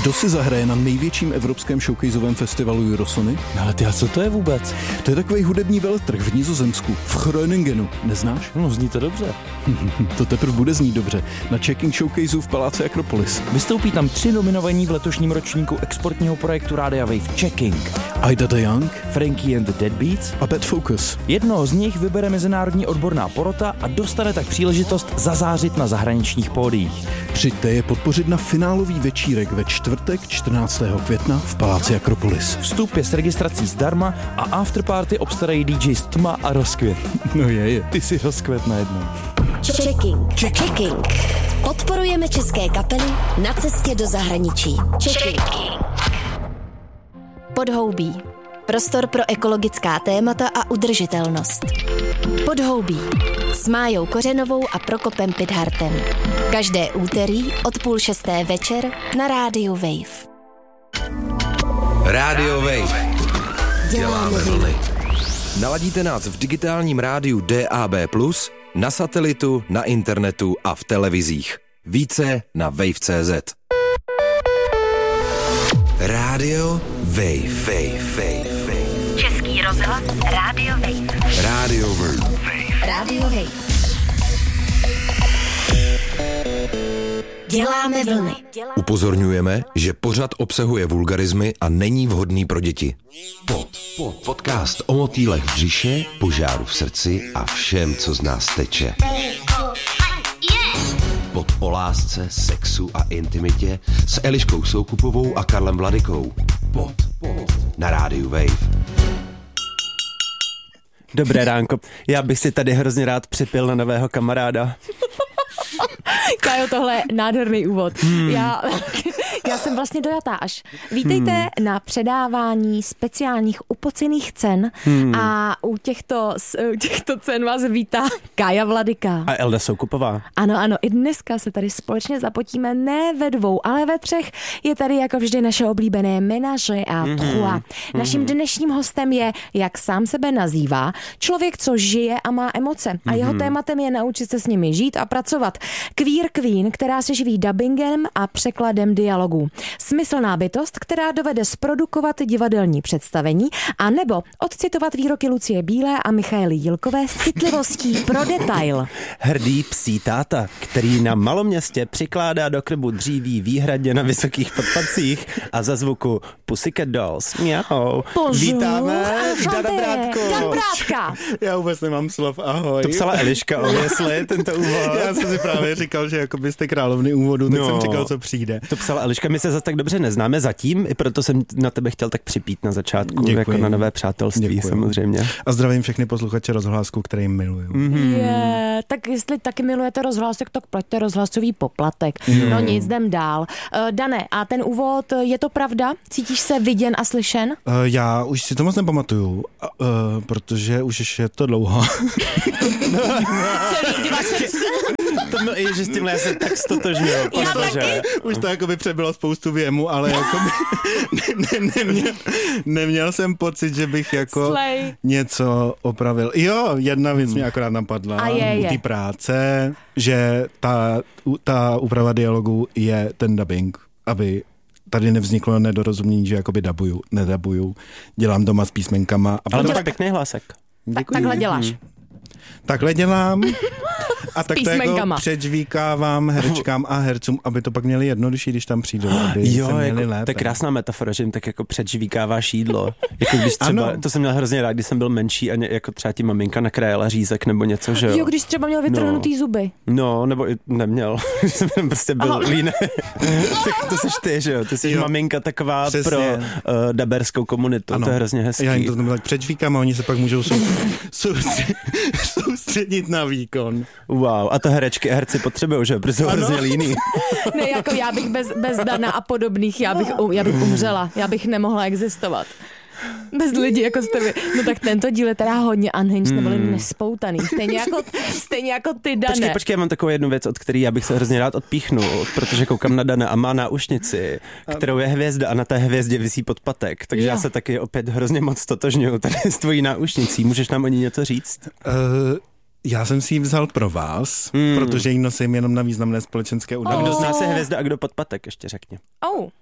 Kdo si zahraje na největším evropském showcaseovém festivalu Eurosony? Ale ty, a co to je vůbec? To je takový hudební veletrh v Nizozemsku, v Groningenu. Neznáš? No, zní to dobře. To teprve bude znít dobře. Na Checking Showcaseu v Paláci Akropolis. Vystoupí tam 3 nominovaní v letošním ročníku exportního projektu Rádia Wave Checking. Aida de Young, Frankie and the Deadbeats a Bad Focus. Jednoho z nich vybere mezinárodní odborná porota a dostane tak příležitost zazářit na zahraničních pódiích. Přijďte je podpořit na finálový večírek ve čtvrtek 14. května v Paláci Akropolis. Vstup je s registrací zdarma a afterparty obstarají DJs Tma a Rozkvět. No je. Ty si Rozkvět najednou. Checking. Podporujeme české kapely na cestě do zahraničí. Checking. Podhoubí. Prostor pro ekologická témata a udržitelnost. Podhoubí. S Májou Kořenovou a Prokopem Pidhartem. Každé úterý od 5:30 večer na rádiu Wave. Rádio Wave. Děláme vlny. Naladíte nás v digitálním rádiu DAB+, na satelitu, na internetu a v televizích. Více na wave.cz. Rádio Wave. Český rozhlas Rádio Wave. Rádio Wave. Rádio Wave. Děláme vlny. Upozorňujeme, že pořad obsahuje vulgarizmy a není vhodný pro děti. Podcast o motýlech v břiše, požáru v srdci a všem, co z nás teče. Pod o lásce, sexu a intimitě s Eliškou Soukupovou a Karlem Vladykou. Pod na rádiu Wave. Dobré ránko. Já bych si tady hrozně rád připil na nového kamaráda. Kájo, tohle je nádherný úvod. Já jsem vlastně dojatá až. Vítejte na předávání speciálních upocených cen a u těchto cen vás vítá Kája Vladyka. A Elda Soukupová. Ano, i dneska se tady společně zapotíme ne ve 2, ale ve 3. Je tady jako vždy naše oblíbené ménage à trois. Naším dnešním hostem je, jak sám sebe nazývá, člověk, co žije a má emoce. A jeho tématem je naučit se s nimi žít a pracovat. Queer queen, která se živí dubbingem a překladem dialogů. Smyslná bytost, která dovede zprodukovat divadelní představení a nebo odcitovat výroky Lucie Bílé a Michaely Jílkové s citlivostí pro detail. Hrdý psí táta, který na maloměstě přikládá do krbu dříví výhradně na vysokých podpacích a za zvuku Pussycat Dolls. Mjau. Vítáme Dana Brátko. Dan Brátka. Já vůbec nemám slov, ahoj. To psala Eliška, obviously, tento úvod. Já jsem si právě říkal, že jako byste královny úvodu, tak jsem čekal, co přijde. To psala Eliška, my se zase tak dobře neznáme zatím, i proto jsem na tebe chtěl tak připít na začátku, Děkuji. jako na nové přátelství. Děkuji. Samozřejmě. A zdravím všechny posluchače Rozhlásku, které jim miluju. Tak jestli taky milujete rozhlasek, tak plaťte rozhlasový poplatek. No nic, jdem dál. Dane, a ten úvod, je to pravda? Cítíš se viděn a slyšen? Já už si to moc nepamatuju, protože už je to dlouho. To bylo i, že s tímhle já se tak stotožňuju. Už to jako by přebylo spoustu věmu, ale jako neměl jsem pocit, že bych jako něco opravil. Jo, jedna věc mě akorát napadla u té práce, že ta úprava dialogu je ten dubbing, aby tady nevzniklo nedorozumění, že jakoby nedabuju. Dělám doma s písmenkama. Ale máš pěkný hlásek. Takhle děláš. Takhle dělám a tak to jako předžvíkávám herečkám a hercům, aby to pak měli jednodušší, když tam přijdou, aby se měli lépe. To je krásná metafora, že jim tak jako předžvíkáváš jídlo. Jako když třeba, to jsem měl hrozně rád, když jsem byl menší a jako třeba ti maminka nakrájela řízek nebo něco, že jo. Jo, když třeba měl vytrhnutý zuby. No, nebo i neměl. jsem prostě byl líný. Tak to seš ty, že jo. Ty jsi maminka taková přesně pro daberskou komunitu. Ano. To je hrozně hezký. Já jim to tak předžvíkám a oni se pak můžou soustředit na výkon. Wow, a to herečky a herci potřebují, že? Protože jsou hrozně líný. Ne, jako já bych bez Dana a podobných, já bych umřela. Já bych nemohla existovat. Bez lidí, jako jste vy. No tak tento díl je teda hodně unhinged, neboli nespoutaný. Stejně jako ty, Dane. Počkej, já mám takovou jednu věc, od který já bych se hrozně rád odpíchnul, protože koukám na Dana a má náušnici, kterou je hvězda a na té hvězdě visí podpatek. Takže já se taky opět hrozně moc totožňuju tady s tvojí náušnicí. Můžeš nám o ní něco říct? Já jsem si ji vzal pro vás, protože ji nosím jenom na významné společenské události. A kdo z nás je hvězda a kdo podpatek, ještě řekni.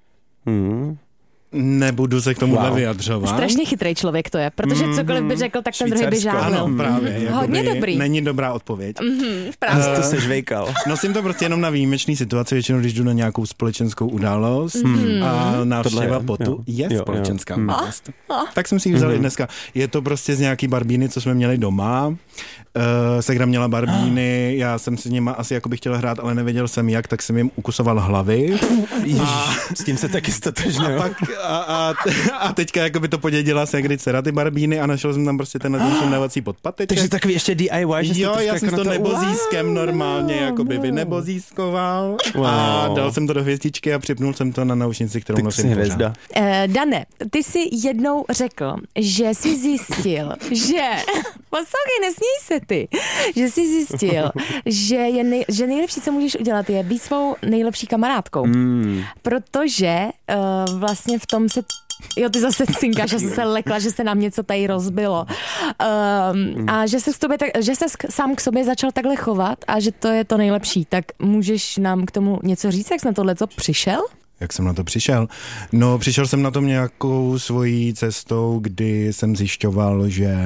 Nebudu se k tomuhle vyjadřovat. Strašně chytrý člověk to je, protože cokoliv by řekl, tak ten druhý by žádnul. Ano, právě. Hodně dobrý. Není dobrá odpověď. Právě. To se žvejkal. Nosím to prostě jenom na výjimečný situaci, většinou když jdu na nějakou společenskou událost a návštěva potu je společenská událost. Tak jsem si ji vzal i dneska. Je to prostě z nějaký barbíny, co jsme měli doma. Segra měla barbíny, já jsem si nima asi jako bych chtěl hrát, ale nevěděl jsem jak, tak jsem jim ukusoval hlavy. S tím se taky stotožňuju. A teďka jako by to podědila segry dcera ty barbíny a našel jsem tam prostě ten sundávací podpateček. Takže takový ještě DIY, že jo, já jsem to nebozískem normálně jakoby vynebozískoval a dal jsem to do hvězdičky a připnul jsem to na naušnici, kterou nosím pořád. Dane, ty jsi jednou řekl, že jsi zjistil, že poslouchej, nesměj se ty, že jsi zjistil, že nejlepší, co můžeš udělat, je být svou nejlepší kamarádkou. Protože vlastně v tom se... Jo, ty zase cinkáš, že jsi se lekla, že se nám něco tady rozbilo. A že se sám k sobě začal takhle chovat a že to je to nejlepší. Tak můžeš nám k tomu něco říct, jak jsi na tohleto přišel? Jak jsem na to přišel? No, přišel jsem na to nějakou svojí cestou, kdy jsem zjišťoval, že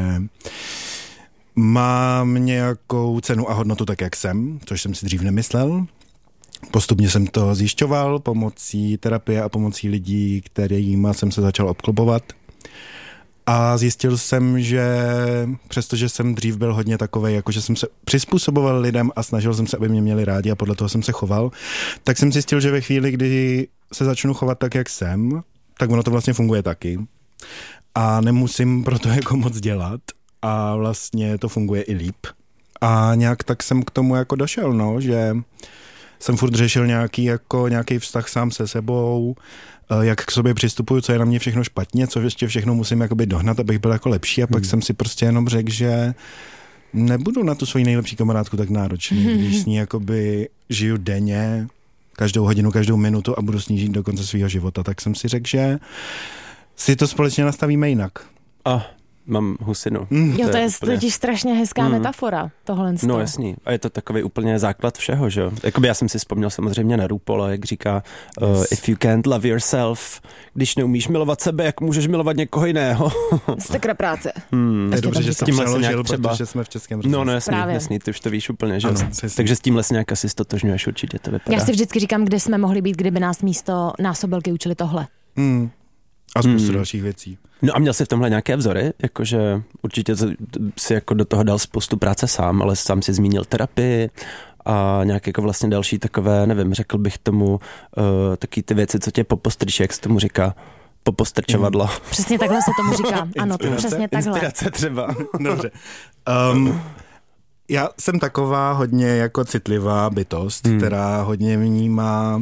mám nějakou cenu a hodnotu tak, jak jsem, což jsem si dřív nemyslel. Postupně jsem to zjišťoval pomocí terapie a pomocí lidí, kterýma jsem se začal obklopovat. A zjistil jsem, že přestože jsem dřív byl hodně takovej, jakože jsem se přizpůsoboval lidem a snažil jsem se, aby mě měli rádi a podle toho jsem se choval, tak jsem zjistil, že ve chvíli, kdy se začnu chovat tak, jak jsem, tak ono to vlastně funguje taky. A nemusím pro to jako moc dělat a vlastně to funguje i líp. A nějak tak jsem k tomu jako došel, no, že jsem furt řešil nějaký vztah sám se sebou, jak k sobě přistupuju, co je na mě všechno špatně, co ještě všechno musím jakoby dohnat, abych byl jako lepší a pak jsem si prostě jenom řekl, že nebudu na tu svoji nejlepší kamarádku tak náročný, když s ní jakoby žiju denně, každou hodinu, každou minutu a budu s ní žít do konce svého života, tak jsem si řekl, že si to společně nastavíme jinak. Mám husinu. Jo, to je totiž strašně hezká metafora, tohle. No jasný. A je to takový úplně základ všeho, že jo? Jakoby já jsem si vzpomněl samozřejmě na RuPaula, jak říká, if you can't love yourself, když neumíš milovat sebe, jak můžeš milovat někoho jiného? Stekra práce. To je dobře, že jsem přeložil, protože jsme v českém rozhlasu. No jasný, ty už to víš úplně, že jo? Takže s tímhle se nějak asi stotožňuješ, určitě to vypadá. Já si vždycky říkám, kde jsme mohli být, kdyby nás místo násobilky učili tohle. A spoustu dalších věcí. No a měl jsi v tomhle nějaké vzory? Jakože určitě si jako do toho dal spoustu práce sám, ale sám si zmínil terapii a nějaké jako vlastně další takové, nevím, řekl bych tomu, taky ty věci, co tě popostrčí, jak se tomu říká, popostrčovadlo. Přesně takhle se tomu říká, ano, to přesně takhle. Inspirace třeba. Dobře. Já jsem taková hodně jako citlivá bytost, která hodně vnímá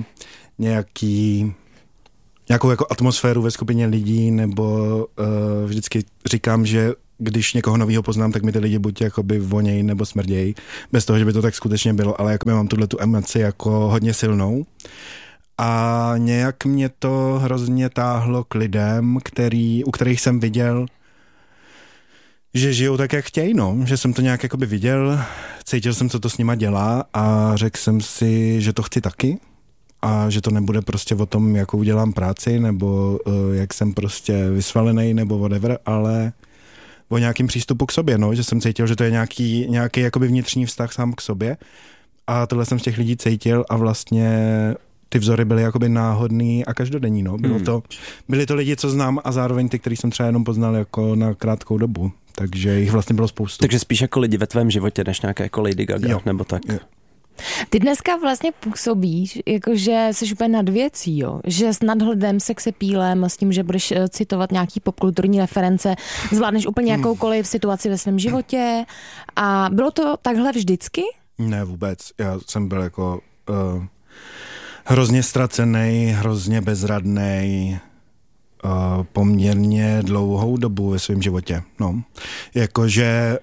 nějakou jako atmosféru ve skupině lidí, nebo vždycky říkám, že když někoho novýho poznám, tak mi ty lidi buď jakoby voněj nebo smrděj, bez toho, že by to tak skutečně bylo, ale jako mám tuhle tu emoci jako hodně silnou. A nějak mě to hrozně táhlo k lidem, u kterých jsem viděl, že žijou tak, jak chtějí, no. Že jsem to nějak jakoby viděl, cítil jsem, co to s nima dělá a řekl jsem si, že to chci taky. A že to nebude prostě o tom, jakou dělám práci, nebo jak jsem prostě vysvalený, nebo whatever, ale o nějakým přístupu k sobě, no, že jsem cítil, že to je nějaký jakoby vnitřní vztah sám k sobě a tohle jsem z těch lidí cítil a vlastně ty vzory byly jakoby náhodný a každodenní, no. Byli to lidi, co znám a zároveň ty, který jsem třeba jenom poznal jako na krátkou dobu, takže jich vlastně bylo spoustu. Takže spíš jako lidi ve tvém životě, než nějaké jako Lady Gaga, jo, nebo tak. Jo. Ty dneska vlastně působíš, jakože jsi úplně nad věcí, jo? Že s nadhledem, sexepílem, s tím, že budeš citovat nějaký popkulturní reference, zvládneš úplně jakoukoliv situaci ve svém životě a bylo to takhle vždycky? Ne, vůbec. Já jsem byl jako hrozně ztracený, hrozně bezradnej, poměrně dlouhou dobu ve svém životě. No, jakože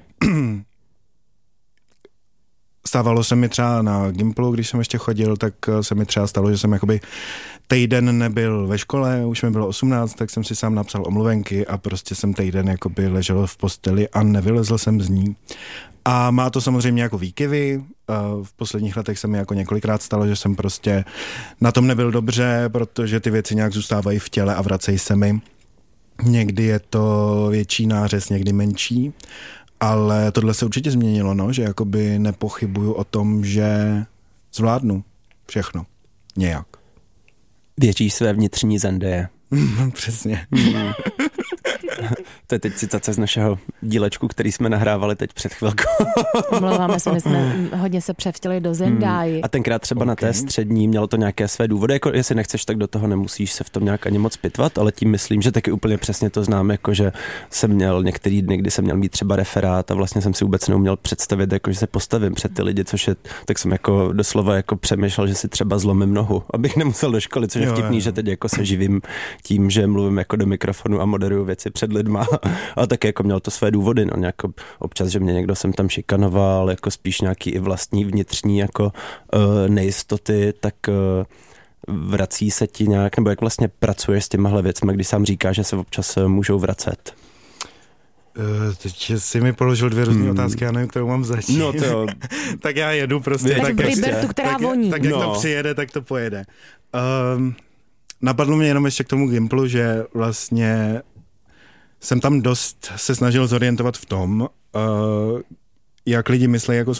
stávalo se mi třeba na Gimplu, když jsem ještě chodil, tak se mi třeba stalo, že jsem jakoby týden nebyl ve škole, už mi bylo 18, tak jsem si sám napsal omluvenky a prostě jsem týden jakoby ležel v posteli a nevylezl jsem z ní. A má to samozřejmě jako výkyvy. V posledních letech se mi jako několikrát stalo, že jsem prostě na tom nebyl dobře, protože ty věci nějak zůstávají v těle a vracejí se mi. Někdy je to větší nářez, někdy menší, ale tohle se určitě změnilo, no, že jakoby nepochybuju o tom, že zvládnu všechno. Nějak. Věříš své vnitřní Zendeje. Přesně. To je teď citace z našeho dílečku, který jsme nahrávali teď před chvilkou. Omlouváme se, my jsme hodně se převtěli do Zendai. A tenkrát třeba na té střední mělo to nějaké své důvody, jako jestli nechceš, tak do toho nemusíš se v tom nějak ani moc pitvat, ale tím myslím, že taky úplně přesně to znám, jako že jsem měl některý dny, kdy jsem měl mít třeba referát a vlastně jsem si vůbec neuměl představit, jako že se postavím před ty lidi, což je, tak jsem jako doslova jako přemýšlel, že si třeba zlomím nohu, abych nemusel do školy, což je vtipný, že teď jako se živím tím, že mluvím jako do mikrofonu a moderuju věci před lidma, ale taky jako měl to své důvody, no, nějak občas, že mě někdo sem tam šikanoval, jako spíš nějaký i vlastní vnitřní jako nejistoty, tak vrací se ti nějak, nebo jak vlastně pracuješ s těmahle věcmi, když sám říká, že se občas můžou vracet? Teď jsi mi položil 2 různé otázky, já nevím, kterou mám začít. No to... Tak já jedu prostě. Tak vyber tu, která voní. Tak jak to přijede, tak to pojede. Napadlo mě jenom ještě k tomu Gimplu, že vlastně jsem tam dost se snažil zorientovat v tom, jak lidi myslí jako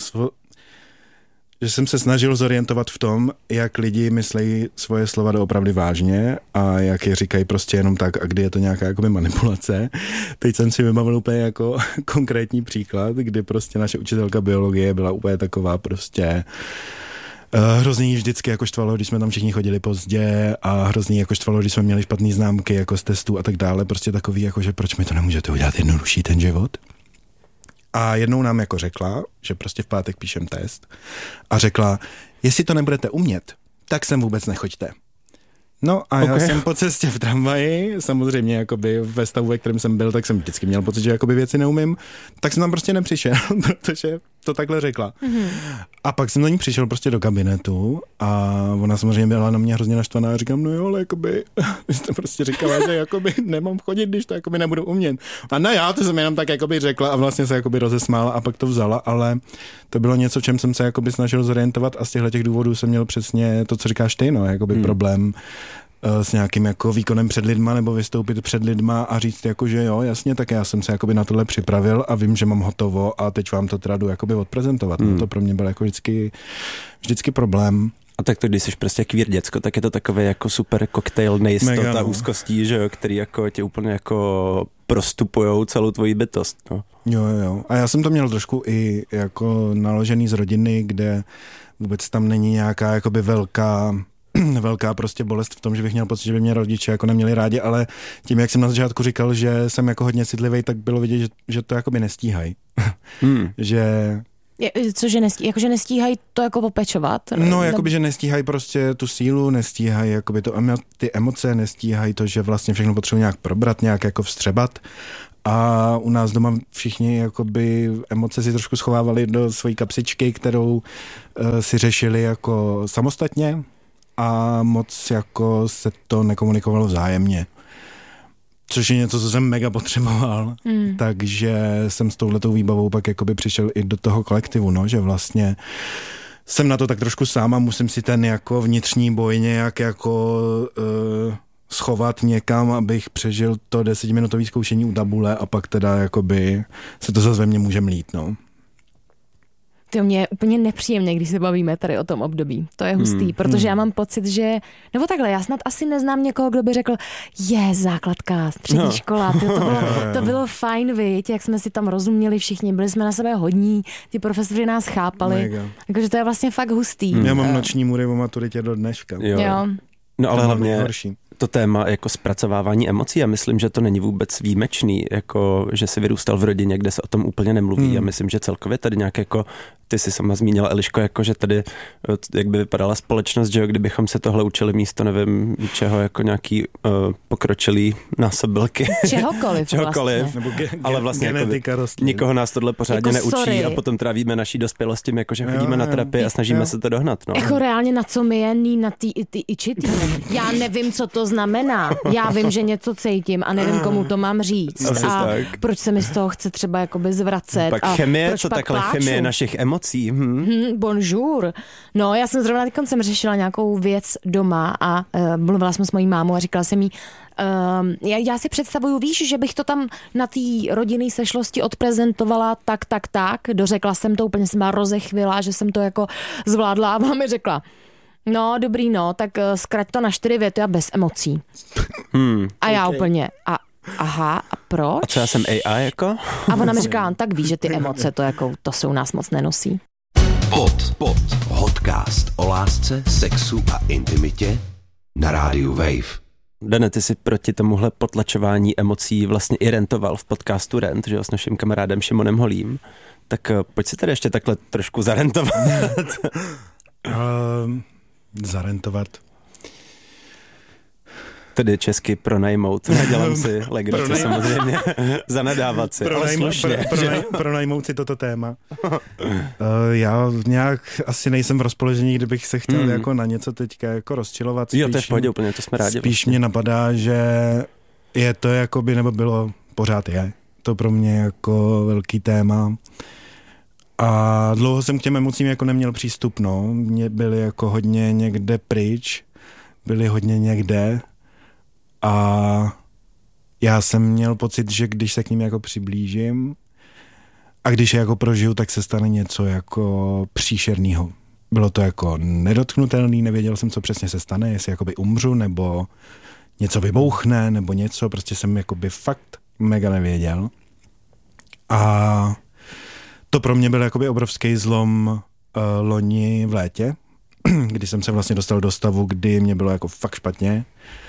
že jsem se snažil zorientovat v tom, jak lidi myslí svoje slova doopravdy vážně a jak je říkají prostě jenom tak a kdy je to nějaká jakoby manipulace. Teď jsem si vybavil úplně jako konkrétní příklad, kdy prostě naše učitelka biologie byla úplně taková prostě hrozně vždycky jako štvalo, když jsme tam všichni chodili pozdě a hrozně jako štvalo, když jsme měli špatné známky jako z testů a tak dále, prostě takový jako, že proč mi to nemůžete udělat jednodušší ten život. A jednou nám jako řekla, že prostě v pátek píšem test a řekla, jestli to nebudete umět, tak sem vůbec nechoďte. No a já jsem po cestě v tramvaji, samozřejmě jakoby ve stavu, ve kterém jsem byl, tak jsem vždycky měl pocit, že jakoby věci neumím, tak jsem tam prostě nepřišel, protože to takhle řekla. A pak jsem do ní přišel prostě do kabinetu a ona samozřejmě byla na mě hrozně naštvaná a říkám, no jo, ale jakoby, vy jste prostě říkala, že jakoby nemám chodit, když to jakoby nebudu umět. A no já to jsem jenom tak jakoby řekla a vlastně se jakoby rozesmála a pak to vzala, ale to bylo něco, v čem jsem se jakoby snažil zorientovat a z těchto důvodů jsem měl přesně to, co říkáš ty, no, jakoby problém s nějakým jako výkonem před lidma nebo vystoupit před lidma a říct jako, že jo, jasně, tak já jsem se jakoby na tohle připravil a vím, že mám hotovo a teď vám to teda jdu jakoby odprezentovat. No, to pro mě byl jako vždycky problém. A tak to, když jsi prostě queer děcko, tak je to takové jako super koktejl nejistota, úzkostí, že jo, který jako tě úplně jako prostupujou celou tvoji bytost. No. Jo. A já jsem to měl trošku i jako naložený z rodiny, kde vůbec tam není nějaká jakoby velká prostě bolest v tom, že bych měl pocit, že by mě rodiče jako neměli rádi, ale tím, jak jsem na začátku říkal, že jsem jako hodně citlivý, tak bylo vidět, že to jakoby nestíhají. Že... Cože jakože nestíhají to jako opečovat? No, jakoby, že nestíhají prostě tu sílu, nestíhají jakoby ty emoce, nestíhají to, že vlastně všechno potřebují nějak probrat, nějak jako vstřebat. A u nás doma všichni jakoby emoce si trošku schovávali do svojí kapsičky, kterou si řešili jako samostatně a moc jako se to nekomunikovalo vzájemně. Což je něco, co jsem mega potřeboval. Takže jsem s touhletou výbavou pak jakoby přišel i do toho kolektivu, no, že vlastně jsem na to tak trošku sám a musím si ten jako vnitřní boj nějak jako schovat někam, abych přežil to 10-minutové zkoušení u tabule a pak teda jakoby se to zase ve mně může mlít, no. To mě je úplně nepříjemné, když se bavíme tady o tom období. To je hustý, protože já mám pocit, že... Nebo takhle, já snad asi neznám někoho, kdo by řekl, základka, střední škola, to bylo fajn, viď, jak jsme si tam rozuměli všichni, byli jsme na sebe hodní, ty profesoři nás chápali. Takže to je vlastně fakt hustý. Já mám noční můry o maturitě do dneška. Jo. No ale hlavně to téma jako zpracovávání emocí, já myslím, že to není vůbec výjimečný, jako že si vyrůstal v rodině, kde se o tom úplně nemluví. Já myslím, že celkově tady nějak jako ty jsi sama zmínila, Eliško, jako že tady, jak by vypadala společnost, že jo, kdybychom se tohle učili místo, nevím, čeho, jako nějaký pokročilý násobilky. Čehokoliv. Vlastně. Ale vlastně jako nikoho nás tohle pořádně jako neučí sorry. a potom trávíme naší dospělost tím, jako že chodíme na terapii a snažíme se to dohnat. No. Jako reálně na co mi je na ty ičity. Já nevím, co to znamená. Já vím, že něco cítím a nevím, komu to mám říct. A proč se mi z toho chce třeba jakoby zvracet. Pak a chemie, proč co pak takhle pláču? chemie našich emocí. Bonjour. No, já jsem zrovna teď jsem řešila nějakou věc doma a mluvila jsem s mojí mámou a říkala jsem jí, já si představuju, víš, že bych to tam na té rodinné sešlosti odprezentovala tak, dořekla jsem to, úplně jsem byla rozechvělá, že jsem to jako zvládla a ona mi řekla, no dobrý, no, tak zkrať to na 4 věty a bez emocí. A já úplně, aha, a proč? A co já jsem AI jako? A ona mi říká, tak víš, že ty emoce to se u nás moc nenosí. Podcast o lásce, sexu a intimitě na rádiu Wave. Dane, ty si proti tomuhle potlačování emocí vlastně i rentoval v podcastu Rent, že jo, s naším kamarádem Šimonem Holím. Tak pojď si tady ještě takhle trošku zarentovat. Zarentovat. Tedy česky pronajmout. Nedělám si legraci samozřejmě. Zanadávat si, ale slušně. Pronajmout si toto téma. Já nějak asi nejsem v rozpoložení, kdybych se chtěl jako na něco teďka jako rozčilovat. Jo, to je v pohodě úplně, to jsme rádi. Spíš mě napadá, že je to jakoby, nebo bylo, pořád je. To pro mě jako velký téma. A dlouho jsem k těm emocím jako neměl přístup, no. Mě byly jako hodně někde pryč, byly hodně někde. A já jsem měl pocit, že když se k ním jako přiblížím a když je jako prožiju, tak se stane něco jako příšernýho. Bylo to jako nedotknutelný, nevěděl jsem, co přesně se stane, jestli jakoby umřu, nebo něco vybouchne, nebo něco, prostě jsem jakoby fakt mega nevěděl. A to pro mě byl jakoby obrovský zlom loni v létě, kdy jsem se vlastně dostal do stavu, kdy mě bylo jako fakt špatně.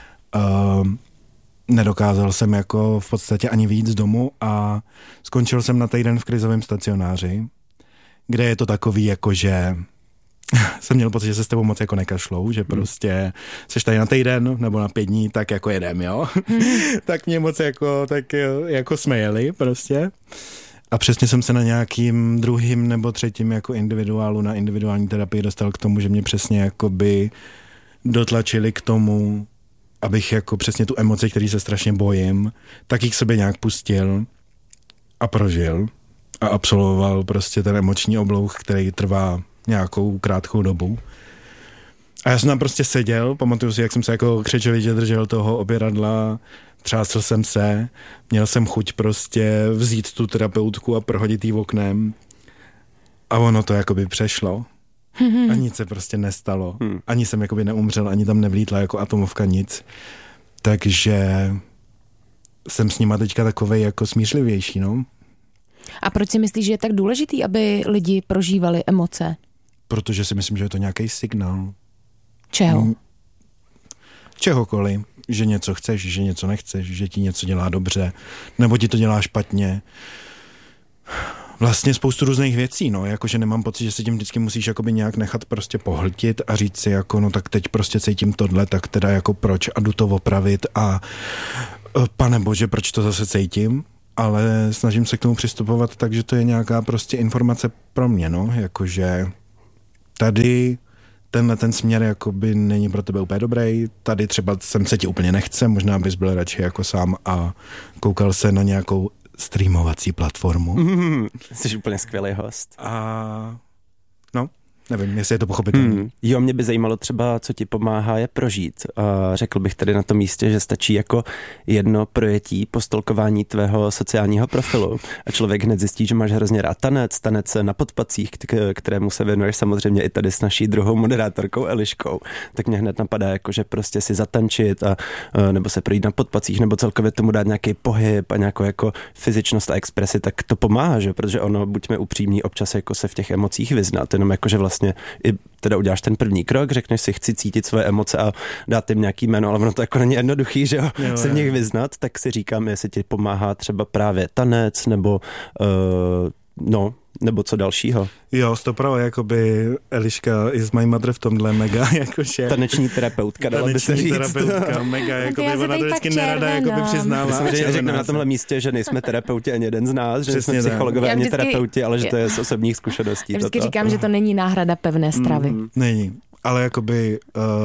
Nedokázal jsem jako v podstatě ani vyjít z domu a skončil jsem na týden v krizovém stacionáři, kde je to takový jako, že jsem měl pocit, že se s tebou moc jako nekašlou, že prostě seš tady na týden nebo na 5 dní, tak jako jedem, jo. Tak mě moc jako smejeli prostě. A přesně jsem se na nějakým 2. nebo 3. jako individuálu na individuální terapii dostal k tomu, že mě přesně jakoby dotlačili k tomu, abych jako přesně tu emoci, který se strašně bojím, tak ji k sobě nějak pustil a prožil a absolvoval prostě ten emoční oblouch, který trvá nějakou krátkou dobu. A já jsem tam prostě seděl, pamatuju si, jak jsem se jako křečovitě držel toho opěradla, třásl jsem se, měl jsem chuť prostě vzít tu terapeutku a prohodit jí oknem a ono to jakoby přešlo. A nic se prostě nestalo. Ani jsem jakoby neumřel, ani tam nevlítla jako atomovka, nic. Takže jsem s nima teďka takovej jako smířlivější, no. A proč si myslíš, že je tak důležitý, aby lidi prožívali emoce? Protože si myslím, že je to nějaký signál. Čeho? Čehokoliv. Že něco chceš, že něco nechceš, že ti něco dělá dobře, nebo ti to dělá špatně. Vlastně spoustu různých věcí, no, jakože nemám pocit, že se tím vždycky musíš jakoby nějak nechat prostě pohltit a říct si jako, no tak teď prostě cítím tohle, tak teda jako proč a jdu to opravit a pane bože, proč to zase cítím, ale snažím se k tomu přistupovat tak, že to je nějaká prostě informace pro mě, no, jakože tady tenhle ten směr jakoby není pro tebe úplně dobrý, tady třeba sem se ti úplně nechce, možná bys byl radši jako sám a koukal se na nějakou streamovací platformu. Jsi úplně skvělý host. A no, nevím, jestli je to pochopitelné. Jo, mě by zajímalo třeba, co ti pomáhá je prožít. Řekl bych tady na tom místě, že stačí jako jedno projetí postolkování tvého sociálního profilu a člověk hned zjistí, že máš hrozně rád tanec na podpacích, kterému se věnuješ samozřejmě i tady s naší druhou moderátorkou Eliškou. Tak mě hned napadá, jako, že prostě si zatančit a nebo se projít na podpacích, nebo celkově tomu dát nějaký pohyb a nějakou jako fyzičnost a expresi, tak to pomáhá, že? Protože ono, buďme upřímní, občas jako se v těch emocích vyznat, jenom jako, že vlastně i teda uděláš ten první krok, řekneš si, chci cítit svoje emoce a dát jim nějaký jméno, ale ono to jako není jednoduchý, že jo, se v nich vyznat, tak si říkám, jestli ti pomáhá třeba právě tanec, nebo Nebo co dalšího? Jo, stopravo, jakoby Eliška is my mother v tomhle mega, jakože... Taneční terapeutka, dala by se říct. Terapeutka, mega, jakoby ona to vždycky nerada, jakoby přiznává. Myslím, že řekneme na tomhle místě, že nejsme terapeuti ani jeden z nás, že jsme psychologové ani terapeuti, ale že to je z osobních zkušeností. Já vždycky říkám, že to není náhrada pevné stravy. Není, ale jakoby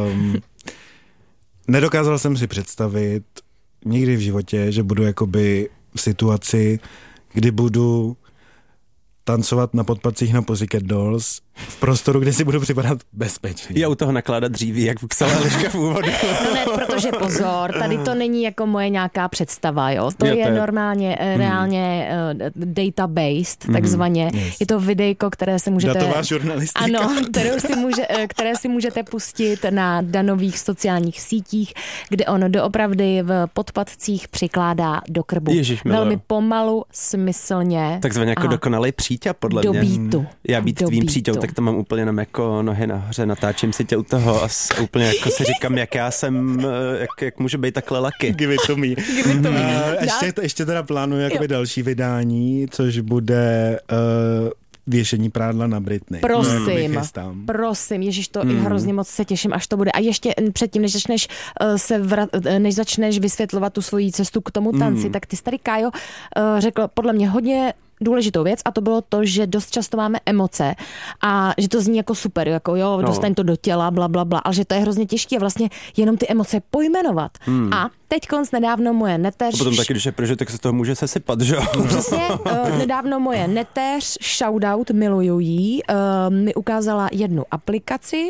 nedokázal jsem si představit nikdy v životě, že budu jakoby v situaci, kdy budu tancovat na podpacích na Pussycat Dolls v prostoru, kde si budu připadat bezpečně. Já u toho nakládat dříví, jak psala Eliška v úvodu. No ne, protože pozor, tady to není jako moje nějaká představa, jo. To je normálně, reálně data-based, takzvaně. Yes. Je to videjko, které si můžete... Datová žurnalistika. Ano, které si můžete pustit na danových sociálních sítích, kde on doopravdy v podpatcích přikládá do krbu. Velmi pomalu, smyslně. Takzvaně jako dokonalý příťa, podle mě. Do beatu. Já být tvým příťou, tak to mám úplně jenom jako nohy nahoře, natáčím si tě u toho a úplně jako si říkám, jak já jsem, jak můžu být takhle lucky. Give it to me. Ještě teda plánuji jakoby další vydání, což bude věšení prádla na Britney. Prosím, ježiš, to i hrozně moc se těším, až to bude. A ještě předtím, než začneš vysvětlovat tu svoji cestu k tomu tanci, tak ty starý Kájo řekl podle mě hodně důležitou věc a to bylo to, že dost často máme emoce a že to zní jako super, jako jo, dostaň to do těla, bla, bla, bla, ale že to je hrozně těžké vlastně jenom ty emoce pojmenovat. A teď nedávno moje neteř... A potom taky, když je prožil, tak se toho může sesypat, že jo? Přesně, nedávno moje neteř, shoutout, miluju jí, mi ukázala jednu aplikaci,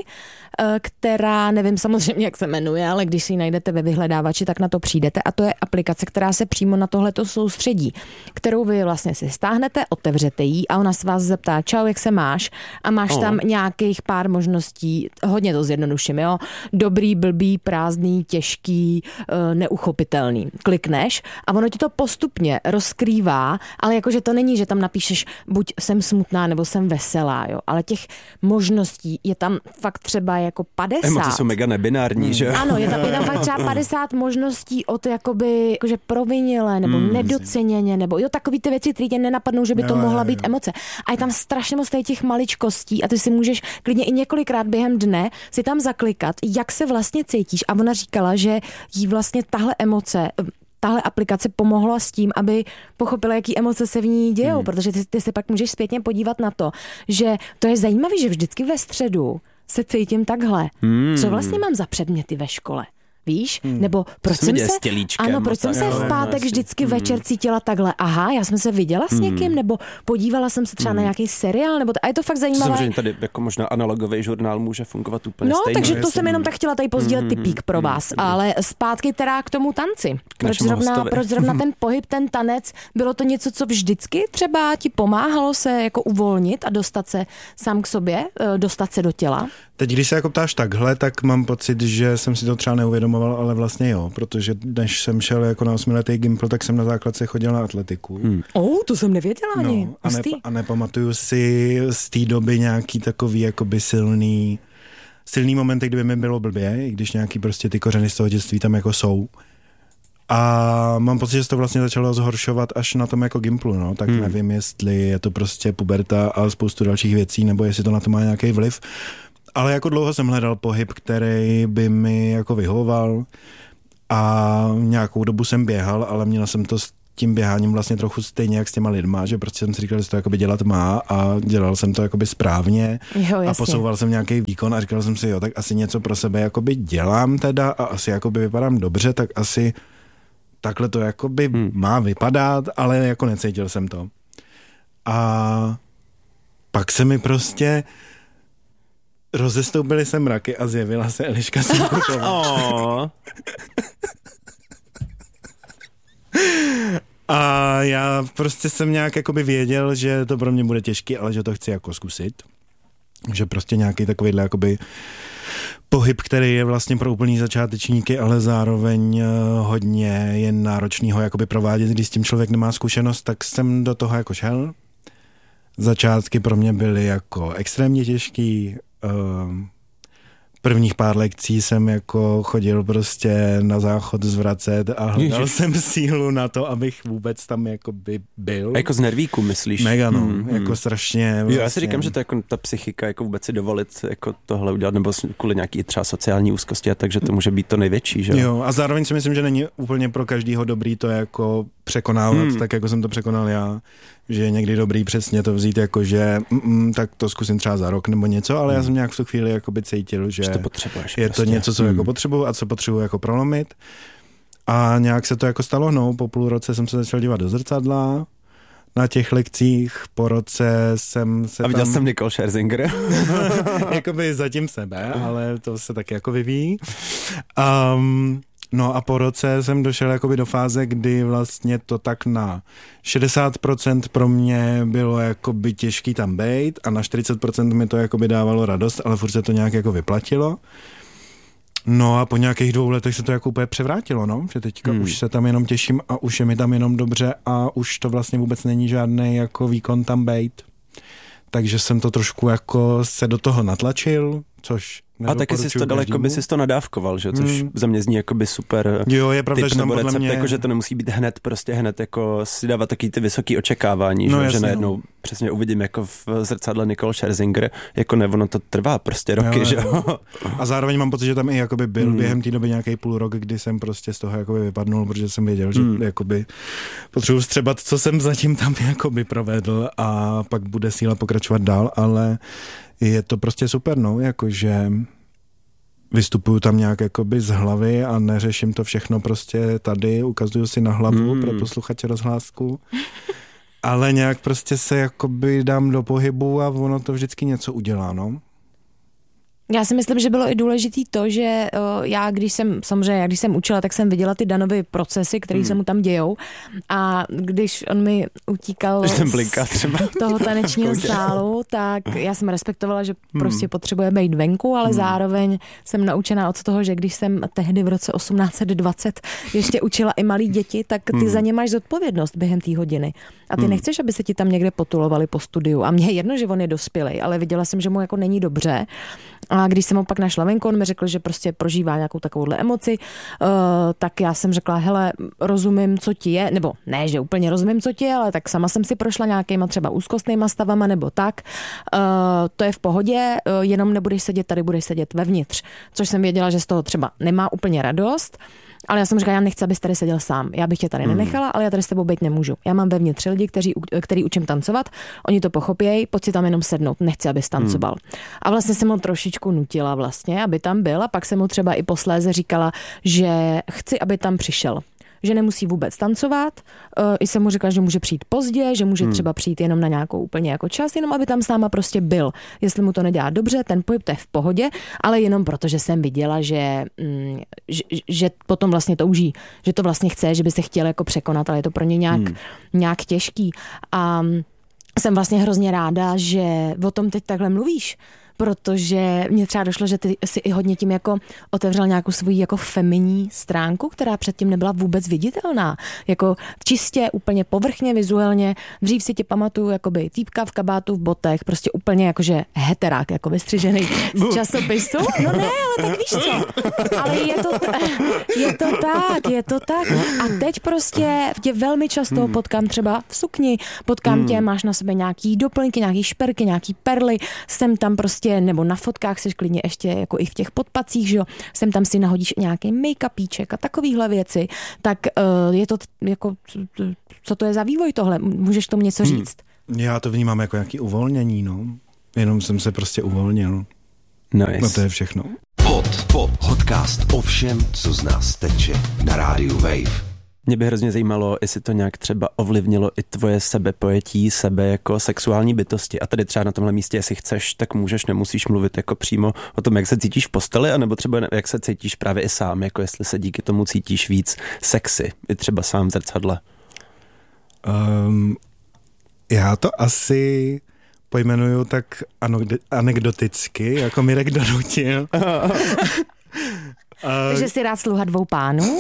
která, nevím samozřejmě, jak se jmenuje, ale když si ji najdete ve vyhledávači, tak na to přijdete a to je aplikace, která se přímo na tohleto soustředí, kterou vy vlastně si stáhnete, otevřete ji a ona se vás zeptá, čau, jak se máš? A máš tam nějakých pár možností, hodně to zjednoduším, jo? Dobrý, blbý, prázdný, těžký, neuchopitelný. Klikneš a ono ti to postupně rozkrývá, ale jakože to není, že tam napíšeš buď jsem smutná nebo jsem veselá, jo? Ale těch možností je tam fakt třeba jako 50. Emoce jsou mega nebinární, že? Ano, je tam fakt třeba 50 možností od jakoby jakože provinile nebo nedoceněně, nebo jo, takový ty věci, které tě nenapadnou, že by to mohla být emoce. A je tam strašně moc těch maličkostí a ty si můžeš klidně i několikrát během dne si tam zaklikat, jak se vlastně cítíš. A ona říkala, že jí vlastně tahle aplikace pomohla s tím, aby pochopila, jaký emoce se v ní dějou, protože ty se pak můžeš zpětně podívat na to, že to je zajímavé, že vždycky ve středu se cítím takhle. Co vlastně mám za předměty ve škole? Víš? Nebo proč jsem se v pátek vždycky večer cítila takhle? Aha, já jsem se viděla s někým, nebo podívala jsem se třeba na nějaký seriál, nebo a je to fakt zajímavé. Samozřejmě tady jako možná analogový žurnál může fungovat úplně stejně. No, takže to jsem jenom tak chtěla tady pozdílet tipík pro vás, ale zpátky teda k tomu tanci. Proč zrovna ten pohyb, ten tanec, bylo to něco, co vždycky třeba ti pomáhalo se jako uvolnit a dostat se sám k sobě, dostat se do těla? Teď, když se jako ptáš takhle, tak mám pocit, že jsem si to třeba neuvědomoval, ale vlastně jo, protože než jsem šel jako na 8letý gimpl, tak jsem na základce chodil na atletiku. To jsem nevěděla ani. A nepamatuju si z té doby nějaký takový jakoby silný momenty, kdyby mi bylo blbě, i když nějaký prostě ty kořeny z toho dětství tam jako jsou. A mám pocit, že se to vlastně začalo zhoršovat až na tom jako gimplu, no, tak nevím, jestli je to prostě puberta a spoustu dalších věcí, nebo jestli to na to má nějaký vliv. Ale jako dlouho jsem hledal pohyb, který by mi jako vyhovoval a nějakou dobu jsem běhal, ale měl jsem to s tím běháním vlastně trochu stejně jak s těma lidma, že prostě jsem si říkal, že to jakoby dělat má a dělal jsem to jakoby správně a posouval jsem nějaký výkon a říkal jsem si, jo, tak asi něco pro sebe jakoby dělám teda a asi jakoby vypadám dobře, tak asi takhle to jakoby má vypadat, ale jako necítil jsem to. A pak se mi prostě rozestoupily se mraky a zjevila se Eliška Simkutová. A já prostě jsem nějak jakoby věděl, že to pro mě bude těžký, ale že to chci jako zkusit. Že prostě nějaký takovýhle jakoby pohyb, který je vlastně pro úplný začátečníky, ale zároveň hodně je náročný ho jakoby provádět, když s tím člověk nemá zkušenost, tak jsem do toho jako šel. Začátky pro mě byly jako extrémně těžký, prvních pár lekcí jsem jako chodil prostě na záchod zvracet a hledal jsem sílu na to, abych vůbec tam jako by byl. A jako z nervíku, myslíš? Mega, no. Jako strašně. Vlastně. Jo, já si říkám, že to jako ta psychika, jako vůbec si dovolit jako tohle udělat, nebo kvůli nějaký třeba sociální úzkosti, takže to může být to největší, že jo? A zároveň si myslím, že není úplně pro každýho dobrý to jako překonávat, tak jako jsem to překonal já, že je někdy dobrý přesně to vzít jako, že tak to zkusím třeba za rok nebo něco, ale já jsem nějak v tu chvíli jako by cítil, že to potřebuješ je prostě. To něco, co jako potřebuju a co potřebuju jako prolomit. A nějak se to jako stalo, no, po půl roce jsem se začal dívat do zrcadla, na těch lekcích, po roce jsem se a viděl jsem Nicole Scherzinger. Jakoby zatím sebe, ale to se taky jako vyvíjí. No a po roce jsem došel jakoby do fáze, kdy vlastně to tak na 60% pro mě bylo jakoby těžký tam bejt a na 40% mi to jakoby dávalo radost, ale furt se to nějak jako vyplatilo. No a po nějakých 2 letech se to jako úplně převrátilo, no, že teďka už se tam jenom těším a už je mi tam jenom dobře a už to vlastně vůbec není žádný jako výkon tam bejt. Takže jsem to trošku jako se do toho natlačil, což a taky jsi to daleko by si to nadávkoval, že? Což za mě zní jakoby super. Jo, je pravda, že tam podle recept, mě jako, že to nemusí být hned jako si dávat taky ty vysoký očekávání, no, že najednou přesně uvidím jako v zrcadle Nicole Scherzinger, jako ne, ono to trvá prostě roky, jo, že jo. A zároveň mám pocit, že tam i jakoby byl během té doby nějaký půl rok, kdy jsem prostě z toho jakoby vypadnul, protože jsem věděl, že jakoby potřebuji vstřebat, co jsem zatím tam jakoby provedl a pak bude síla pokračovat dál, ale je to prostě super, no, jakože vystupuju tam nějak jakoby z hlavy a neřeším to všechno prostě tady, ukazuju si na hlavu pro posluchače rozhlásku, ale nějak prostě se jakoby dám do pohybu a ono to vždycky něco udělá, no. Já si myslím, že bylo i důležitý to, že když jsem učila, tak jsem viděla ty Danovy procesy, které se mu tam dějou a když on mi utíkal z toho tanečního sálu, tak já jsem respektovala, že prostě potřebuje být venku, ale zároveň jsem naučená od toho, že když jsem tehdy v roce 1820 ještě učila i malí děti, tak ty za ně máš zodpovědnost během té hodiny. A ty nechceš, aby se ti tam někde potulovali po studiu. A mně je jedno, že on je dospělej, ale viděla jsem, že mu jako není dobře. A když jsem ho pak našla venku, on mi řekl, že prostě prožívá nějakou takovouhle emoci, tak já jsem řekla, hele, rozumím, co ti je, nebo ne, že úplně rozumím, co ti je, ale tak sama jsem si prošla nějakýma třeba úzkostnýma stavama nebo tak. To je v pohodě, jenom nebudeš sedět tady, budeš sedět vevnitř. Což jsem věděla, že z toho třeba nemá úplně radost. Ale já jsem říkala, já nechci, abys tady seděl sám. Já bych tě tady nenechala, ale já tady s tebou být nemůžu. Já mám vevnitř lidi, který učím tancovat, oni to pochopějí, pojď si tam jenom sednout, nechci, abys tancoval. A vlastně jsem ho trošičku nutila vlastně, aby tam byl a pak jsem mu třeba i posléze říkala, že chci, aby tam přišel. Že nemusí vůbec tancovat. I jsem mu říkala, že může přijít pozdě, že může třeba přijít jenom na nějakou úplně jako čas, jenom aby tam s náma prostě byl. Jestli mu to nedělá dobře, ten pohyb to je v pohodě, ale jenom protože jsem viděla, že potom vlastně touží, že to vlastně chce, že by se chtěl jako překonat, ale je to pro ně nějak těžký. A jsem vlastně hrozně ráda, že o tom teď takhle mluvíš, protože mně třeba došlo, že ty si i hodně tím jako otevřel nějakou svoji jako feminní stránku, která předtím nebyla vůbec viditelná. Jako čistě, úplně povrchně, vizuálně. Dřív si tě pamatuju jakoby týpka v kabátu, v botech, prostě úplně jakože heterák, jako vystřižený z časopisu. No ne, ale tak víš co. Ale je to tak. A teď prostě tě velmi často potkám třeba v sukni, potkám tě, máš na sebe nějaký doplňky, nějaký šperky, nějaký perly, jsem tam prostě, nebo na fotkách seš klidně ještě jako i v těch podpacích, že jo, sem tam si nahodíš nějaký make-upíček a takovýhle věci, tak je to jako, co to je za vývoj tohle? Můžeš tomu něco říct? Já to vnímám jako nějaký uvolnění, no. Jenom jsem se prostě uvolnil. Nice. No to je všechno. Podcast o všem, co z nás teče na rádiu Wave. Mě by hrozně zajímalo, jestli to nějak třeba ovlivnilo i tvoje sebepojetí, sebe jako sexuální bytosti. A tady třeba na tomhle místě, jestli chceš, tak můžeš, nemusíš mluvit jako přímo o tom, jak se cítíš v posteli, anebo třeba jak se cítíš právě i sám, jako jestli se díky tomu cítíš víc sexy, i třeba sám v zrcadle. Já to asi pojmenuju tak anekdoticky, jako Mirek donutil. Takže jsi rád sluha dvou pánů?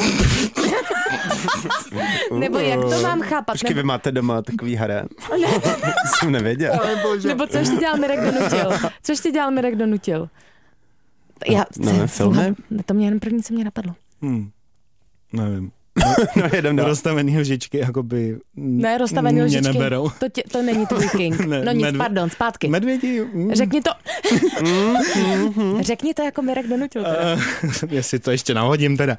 Nebo jak to mám chápat? Počkej, vy máte doma takový harem. Jsem nevěděl. Nebo co ještě dělal Mirek donutil? filmy? To mě jen první, co mě napadlo. Nevím. No, jedem dál. Rozstavený lžičky, jakoby ne, rozstavený lžičky. Neberou. To není tvůj king. No nic, pardon, zpátky. Medvědí. Řekni to. Řekni to, jako Mirek donutil. Jestli to ještě nahodím teda.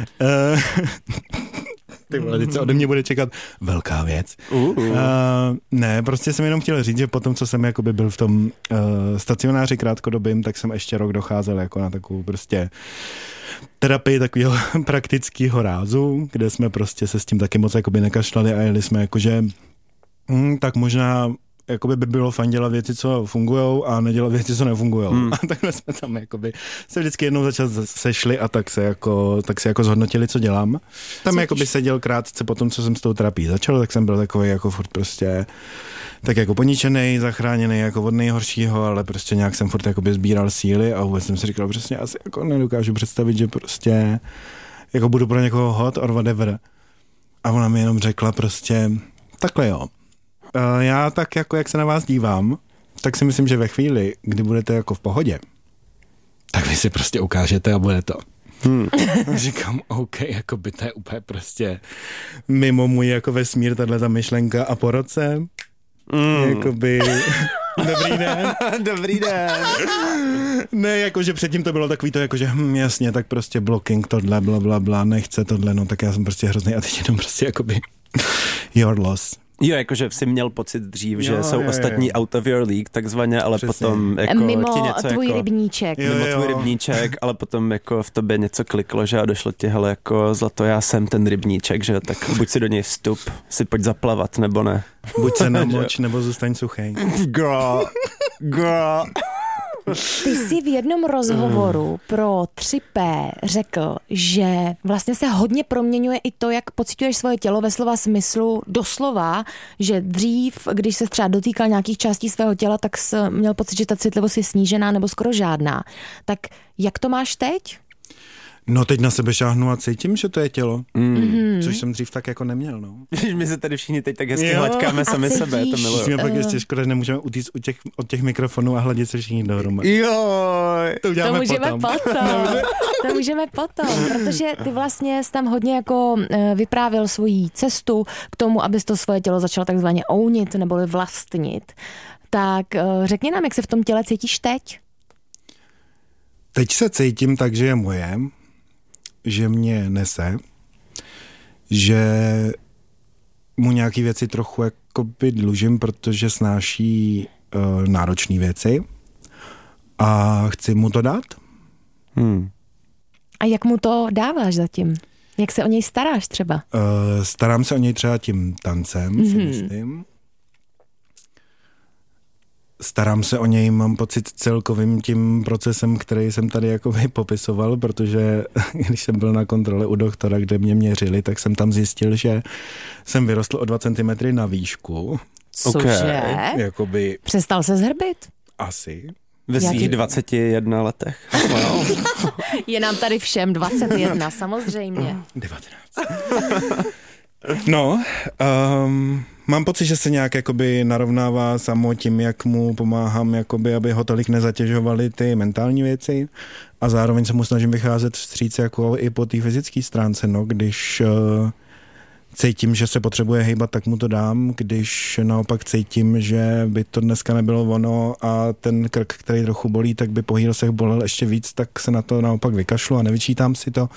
Ty vole, teď se ode mě bude čekat velká věc. Ne, prostě jsem jenom chtěl říct, že potom, co jsem jakoby byl v tom stacionáři krátkodobým, tak jsem ještě rok docházel jako na takovou prostě terapii takového praktického rázu, kde jsme prostě se s tím taky moc jakoby nekašlali a jeli jsme jakože tak možná jakoby by bylo fajn dělat věci, co fungujou a nedělat věci, co nefungujou. A takhle jsme tam jakoby se vždycky jednou za čas sešli a tak se jako zhodnotili, co dělám. Tam jakoby seděl krátce po tom, co jsem s tou terapií začal, tak jsem byl takový jako furt prostě tak jako poničenej, zachráněný jako od nejhoršího, ale prostě nějak jsem furt jakoby sbíral síly a vůbec jsem si říkal, přesně asi jako nedokážu představit, že prostě jako budu pro někoho hot or whatever. A ona mi jenom řekla prostě takhle jo. Já tak jako, jak se na vás dívám, tak si myslím, že ve chvíli, kdy budete jako v pohodě, tak vy si prostě ukážete a bude to. Říkám, OK, jako by to je úplně prostě mimo můj jako vesmír, tato myšlenka a po roce jakoby dobrý den. Dobrý den. Ne, jakože předtím to bylo takový to, jakože jasně, tak prostě blocking tohle, blablabla, nechce tohle, no tak já jsem prostě hrozný a teď jenom prostě jakoby your loss. Jo, jakože jsi měl pocit dřív, že jsou ostatní out of your league takzvaně, ale přesně. Potom jako mimo ti něco tvůj jako, rybníček. Mimo tvůj rybníček, ale potom jako v tobě něco kliklo, že a došlo ti, hele, jako zlato, já jsem ten rybníček, že tak buď si do něj vstup, si pojď zaplavat, nebo ne. Buď se namoč, nebo zůstaň suchej. Girl. Ty jsi v jednom rozhovoru pro 3P řekl, že vlastně se hodně proměňuje i to, jak pociťuješ svoje tělo ve slova smyslu doslova, že dřív, když se třeba dotýkal nějakých částí svého těla, tak jsi měl pocit, že ta citlivost je snížená nebo skoro žádná. Tak jak to máš teď? No teď na sebe šáhnu a cítím, že to je tělo, což jsem dřív tak jako neměl, no. My se tady všichni teď tak hezky hladkáme sami sebe, to miluju. Jsme pak ještě škoda, že nemůžeme utíct od těch mikrofonů a hladit se všichni dohromady. Jo, to můžeme potom, protože ty vlastně jsi tam hodně jako vyprávěl svoji cestu k tomu, abys to svoje tělo začal takzvaně ownit neboli vlastnit. Tak řekni nám, jak se v tom těle cítíš teď? Teď se cítím tak, že je moje, že mě nese, že mu nějaký věci trochu jakoby dlužím, protože snáší náročné věci a chci mu to dát. A jak mu to dáváš zatím? Jak se o něj staráš třeba? Starám se o něj třeba tím tancem, si myslím. Starám se o něj, mám pocit, celkovým tím procesem, který jsem tady jakoby popisoval, protože když jsem byl na kontrole u doktora, kde mě měřili, tak jsem tam zjistil, že jsem vyrostl o 2 cm na výšku. Cože? Jakoby... Přestal se zhrbit? Asi. Ve svých 21 letech. Wow. Je nám tady všem 21, samozřejmě. 19. No, mám pocit, že se nějak jakoby narovnává samo tím, jak mu pomáhám, jakoby, aby ho tolik nezatěžovaly ty mentální věci a zároveň se mu snažím vycházet vstříc jako i po té fyzické stránce, no, když cítím, že se potřebuje hejbat, tak mu to dám, když naopak cítím, že by to dneska nebylo ono a ten krk, který trochu bolí, tak by po hýlsech bolel ještě víc, tak se na to naopak vykašlu a nevyčítám si to.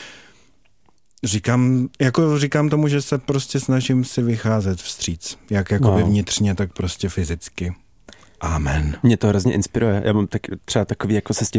Říkám tomu, že se prostě snažím si vycházet vstříc. Jak jakoby vnitřně, tak prostě fyzicky. Amen. Mě to hrozně inspiruje. Já mám třeba takový, jako se s tím